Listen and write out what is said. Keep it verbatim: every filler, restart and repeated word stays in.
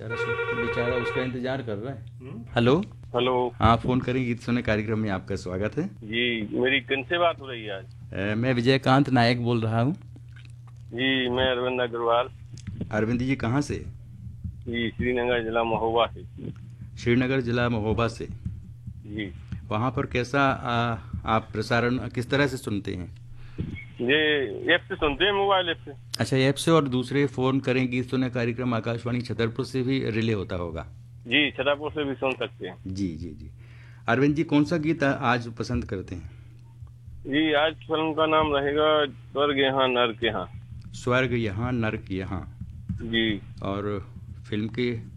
बेचारा सु- बेचारा उसका इंतजार कर रहा है। हेलो। हेलो। हाँ, फोन करें गीत सुने कार्यक्रम में आपका स्वागत है। जी, मेरी किनसे बात हो रही है आज? अ, मैं विजयकांत नायक बोल रहा हूँ। जी, मैं अरविंद अग्रवाल। अरविंद जी कहाँ से? जी, श्रीनगर जिला महोबा से। श्रीनगर जिला महोबा से। जी, वहाँ पर कैसा आ, आप प्रसारण किस तरह से सुनते हैं? ये ऐप से सुनते हैं, मोबाइल ऐप से। अच्छा, ऐप से, और दूसरे फोन करें गीत सुने कार्यक्रम आकाशवाणी छतरपुर से भी रिले होता होगा? जी, छतरपुर से भी सुन सकते हैं। जी जी जी। अरविंद जी कौन सा गीत आ- आज पसंद करते हैं? जी, आज फिल्म का नाम रहेगा स्वर्ग यहाँ नर्क यहाँ। स्वर्ग यहाँ नर्क यहाँ। जी, और फिल्म के